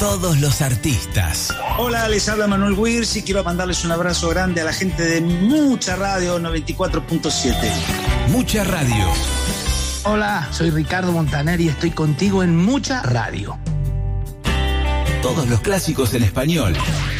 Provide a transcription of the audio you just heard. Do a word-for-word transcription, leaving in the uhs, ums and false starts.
todos los artistas. Hola, les habla Manuel Wirtz y quiero mandarles un abrazo grande a la gente de Mucha Radio noventa y cuatro punto siete. Mucha Radio. Hola, soy Ricardo Montaner y estoy contigo en Mucha Radio. Todos los clásicos en español.